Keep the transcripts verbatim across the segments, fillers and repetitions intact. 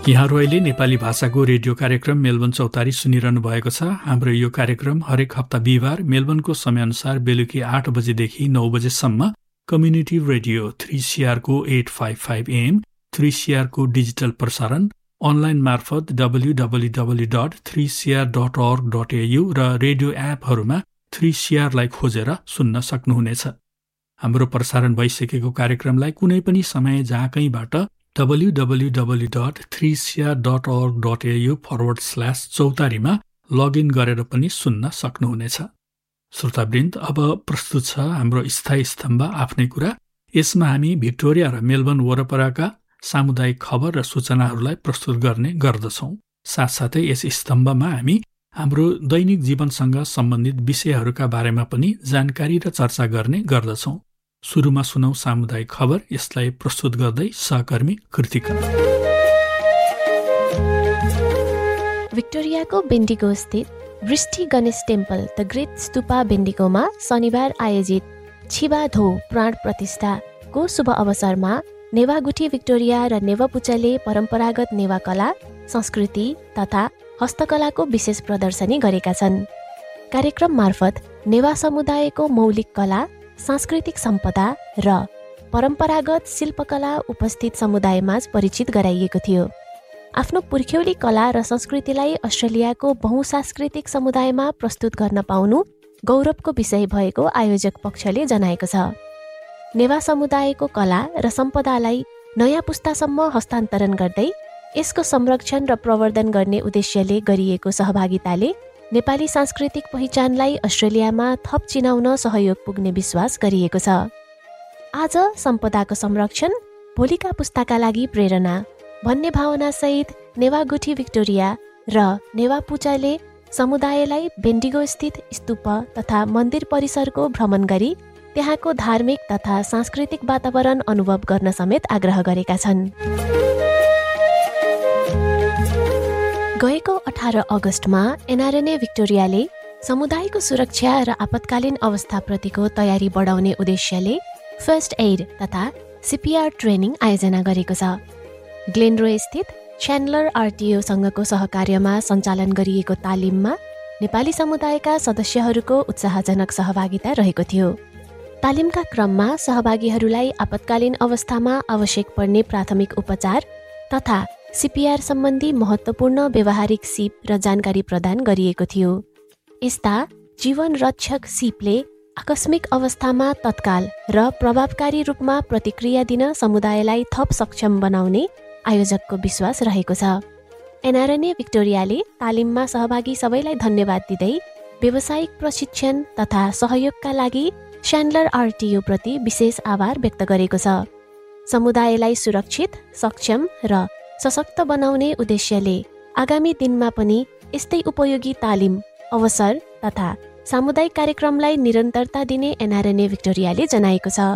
यहाँहरू अहिले नेपाली भाषाको रेडियो कार्यक्रम मेलबर्न चौतारी सुनिरहनु भएको छ। हाम्रो यो कार्यक्रम हरेक हप्ता बिहिबार मेलबर्नको समयअनुसार बेलुकी आठ बजेदेखि नौ बजेसम्म community radio three सीआरको at five five a.m., three सीआरको digital प्रसारण अनलाइन मार्फत W W W dot three CR dot अर्ग डट एयु र रेडियो एपहरूमा थ्री सीआरलाई खोजेर सुन्न सक्नुहुनेछ। हाम्रो प्रसारण भइसकेको कार्यक्रमलाई कुनै पनि समय जहाँ कहीँबाट W W W dot three CR dot अर्ग डट एयु फरवर्ड स्ल्यास चौतारीमा लगइन गरेर पनि सुन्न सक्नुहुनेछ। श्रोतावृन्द, अब प्रस्तुत छ हाम्रो स्थायी स्तम्भ आफ्नै कुरा। यसमा हामी भिक्टोरिया र मेलबर्न वरपरका सामुदायिक खबर र सूचनाहरूलाई प्रस्तुत गर्ने गर्दछौँ। साथसाथै यस स्तम्भमा हामी हाम्रो दैनिक जीवनसँग सम्बन्धित विषयहरूका बारेमा पनि जानकारी र चर्चा गर्ने गर्दछौँ। सुरुमा सुनौ सामुदायिक खबर। यसलाई प्रस्तुत गर्दै सहकर्मी कृतिका। भिक्टोरियाको बेन्डिगो स्थित वृष्टि Ganesh temple the great stupa बेन्डिगोमा शनिबार आयोजित छिबा धो प्राण प्रतिष्ठाको शुभ अवसरमा नेवागुठी भिक्टोरिया र नेवापुचले परम्परागत नेवा कला, संस्कृति तथा हस्तकलाको विशेष प्रदर्शनी गरेका छन्। कार्यक्रम मार्फत नेवा समुदायको मौलिक कला, सांस्कृतिक सम्पदा र परम्परागत शिल्पकला उपस्थित समुदायमाझ परिचित गराइएको थियो। आफ्नो पुर्ख्यौली कला र संस्कृतिलाई अस्ट्रेलियाको बहुसांस्कृतिक समुदायमा प्रस्तुत गर्न पाउनु गौरवको विषय भएको आयोजक पक्षले जनाएको छ। नेवा समुदायको कला र सम्पदालाई नयाँ पुस्तासम्म हस्तान्तरण गर्दै यसको संरक्षण र प्रवर्धन गर्ने उद्देश्यले गरिएको सहभागिताले नेपाली सांस्कृतिक पहिचानलाई अस्ट्रेलियामा थप चिनाउन सहयोग पुग्ने विश्वास गरिएको छ। आज सम्पदाको संरक्षण, भोलिका पुस्ताका लागि प्रेरणा भन्ने भावनासहित नेवागुठी भिक्टोरिया र नेवापुचाले समुदायलाई बेन्डिगो स्थित स्तूप तथा मन्दिर परिसरको भ्रमण गरी त्यहाँको धार्मिक तथा सांस्कृतिक वातावरण अनुभव गर्न समेत आग्रह गरेका छन्। गएको अठार अगस्टमा एनआरएनए भिक्टोरियाले समुदायको सुरक्षा र आपतकालीन अवस्थाप्रतिको तयारी बढाउने उद्देश्यले फर्स्ट एड तथा सीपीआर ट्रेनिङ आयोजना गरेको छ। ग्लेनरोय स्थित च्यान्डलर आरटीओसँगको सहकार्यमा सञ्चालन गरिएको तालिममा नेपाली समुदायका सदस्यहरूको उत्साहजनक सहभागिता रहेको थियो। तालिमका क्रममा सहभागीहरूलाई आपतकालीन अवस्थामा आवश्यक पर्ने प्राथमिक उपचार तथा सीपीआर सम्बन्धी महत्त्वपूर्ण व्यावहारिक सिप र जानकारी प्रदान गरिएको थियो। यस्ता जीवन रक्षक सिपले आकस्मिक अवस्थामा तत्काल र प्रभावकारी रूपमा प्रतिक्रिया दिन समुदायलाई थप सक्षम बनाउने आयोजकको विश्वास रहेको छ। एनआरएनए भिक्टोरियाले तालिममा सहभागी सबैलाई धन्यवाद दिँदै व्यावसायिक प्रशिक्षण तथा सहयोगका लागि च्यान्डलर आरटीओ प्रति विशेष आभार व्यक्त गरेको छ। समुदायलाई सुरक्षित, सक्षम र सशक्त बनाउने उद्देश्यले आगामी दिनमा पनि यस्तै उपयोगी तालिम, अवसर तथा सामुदायिक कार्यक्रमलाई निरन्तरता दिने एनआरएनए भिक्टोरियाले जनाएको छ।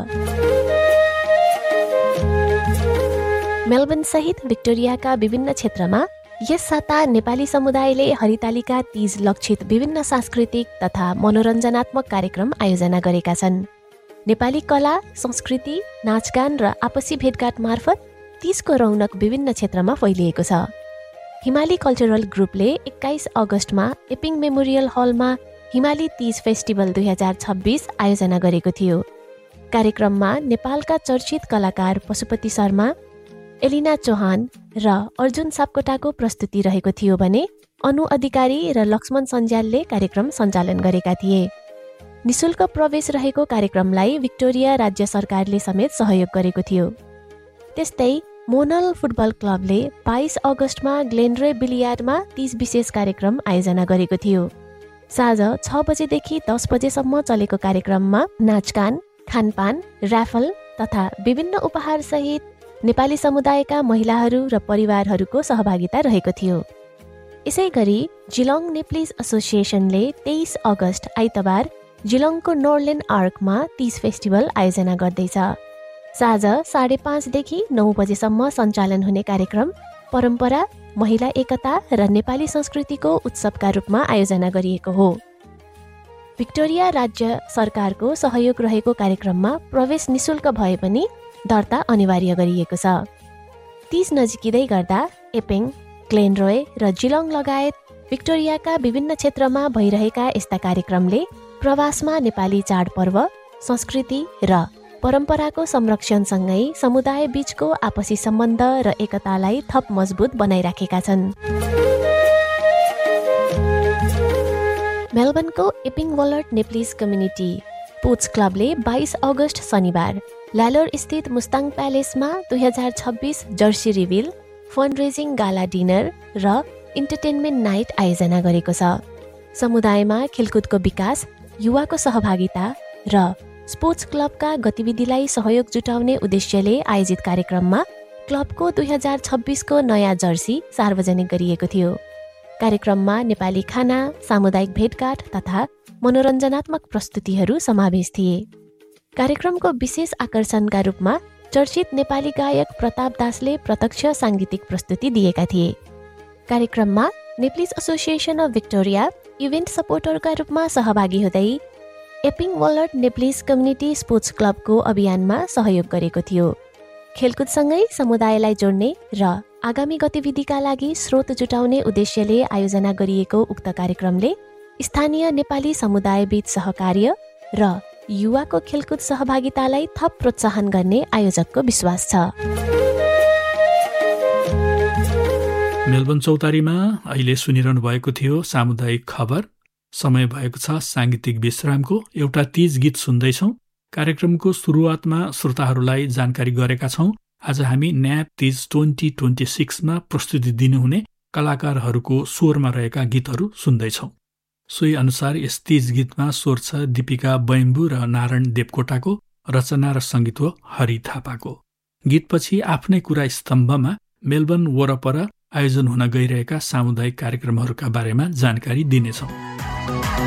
मेलबर्न सहित भिक्टोरियाका विभिन्न क्षेत्रमा यस साता नेपाली समुदायले हरितालिका तीज लक्षित विभिन्न सांस्कृतिक तथा मनोरञ्जनात्मक कार्यक्रम आयोजना गरेका छन्। नेपाली कला, संस्कृति, नाचगान र आपसी भेटघाट मार्फत तीजको रौनक विभिन्न क्षेत्रमा फैलिएको छ। हिमाली कल्चरल ग्रुपले एक्काइस अगस्टमा एपिङ मेमोरियल हलमा हिमाली तीज फेस्टिभल दुई हजार छब्बिस आयोजना गरेको थियो। कार्यक्रममा नेपालका चर्चित कलाकार पशुपति शर्मा, एलिना चौहान र अर्जुन सापकोटाको प्रस्तुति रहेको थियो भने अनु अधिकारी र लक्ष्मण सञ्जालले कार्यक्रम सञ्चालन गरेका थिए। निशुल्क प्रवेश रहेको कार्यक्रमलाई भिक्टोरिया राज्य सरकारले समेत सहयोग गरेको थियो। त्यस्तै मोनल फुटबल क्लबले बाइस अगस्टमा ग्लेनरोय बिलियार्डमा तीज विशेष कार्यक्रम आयोजना गरेको थियो। साँझ छ बजेदेखि दस बजेसम्म चलेको कार्यक्रममा नाचगान, खानपान, ऱ्याफल तथा विभिन्न उपहारसहित नेपाली समुदायका महिलाहरू र परिवारहरूको सहभागिता रहेको थियो। यसै गरी जिलोङ नेप्लिज एसोसिएसनले तेइस अगस्ट आइतबार जिलोङको नोर्लेन आर्कमा तीज फेस्टिभल आयोजना गर्दैछ। साँझ साढे पाँचदेखि नौ बजेसम्म सञ्चालन हुने कार्यक्रम परम्परा, महिला एकता र नेपाली संस्कृतिको उत्सवका रूपमा आयोजना गरिएको हो। भिक्टोरिया राज्य सरकारको सहयोग रहेको कार्यक्रममा प्रवेश निशुल्क भए पनि दर्ता अनिवार्य गरिएको छ। तीज नजिकिँदै गर्दा एपेङ, ग्लेनरोय र जिलोङ लगायत भिक्टोरियाका विभिन्न क्षेत्रमा भइरहेका यस्ता कार्यक्रमले प्रवासमा नेपाली चाडपर्व, संस्कृति र परम्पराको संरक्षणसँगै समुदाय बीचको आपसी सम्बन्ध र एकतालाई थप मजबुत बनाइराखेका छन्। मेलबर्नको एपिङ वलर्ड नेप्लिज कम्युनिटी स्पोर्ट्स क्लबले बाइस अगस्त शनिबार ल्यालोर स्थित मुस्ताङ प्यालेसमा दुई हजार छब्बिस Jersey reveal, fund raising gala dinner र इन्टरटेनमेन्ट नाइट आयोजना गरेको छ। समुदायमा खेलकुदको विकास, युवाको सहभागिता र स्पोर्ट्स क्लबका गतिविधिलाई सहयोग जुटाउने उद्देश्यले आयोजित कार्यक्रममा क्लबको दुई हजार छब्बिसको नयाँ जर्सी सार्वजनिक गरिएको थियो। कार्यक्रममा नेपाली खाना, सामुदायिक भेटघाट तथा मनोरञ्जनात्मक प्रस्तुतिहरू समावेश थिए। कार्यक्रमको विशेष आकर्षणका रूपमा चर्चित नेपाली गायक प्रताप दासले प्रत्यक्ष साङ्गीतिक प्रस्तुति दिएका थिए। कार्यक्रममा Nepalese association of Victoria event सपोर्टरका रूपमा सहभागी हुँदै एपिङ वलर्ड नेप्लिज कम्युनिटी स्पोर्ट्स क्लबको अभियानमा सहयोग गरेको थियो। खेलकुदसँगै समुदायलाई जोड्ने र आगामी गतिविधिका लागि स्रोत जुटाउने उद्देश्यले आयोजना गरिएको उक्त कार्यक्रमले स्थानीय नेपाली समुदायबीच सहकार्य र युवाको खेलकुद सहभागितालाई थप प्रोत्साहन गर्ने आयोजकको विश्वास छ। मेलबर्न चौतारीमा अहिले सुनिरहनु भएको थियो सामुदायिक खबर। समय भएको छ साङ्गीतिक विश्रामको। एउटा तीज गीत सुन्दैछौँ। कार्यक्रमको सुरुवातमा श्रोताहरूलाई जानकारी गरेका छौँ। आज हामी न्याप तीज ट्वेन्टी ट्वेन्टी सिक्समा प्रस्तुति दिनुहुने कलाकारहरूको स्वरमा रहेका गीतहरू सुन्दैछौँ। सोही अनुसार यस तीज गीतमा स्वर छ दीपिका बैम्बु र नारायण देवकोटाको, रचना र सङ्गीत हो हरि थापाको। गीतपछि आफ्नै कुरा स्तम्भमा मेलबर्न वरपर आयोजन हुन गइरहेका सामुदायिक कार्यक्रमहरूका बारेमा जानकारी दिनेछौँ।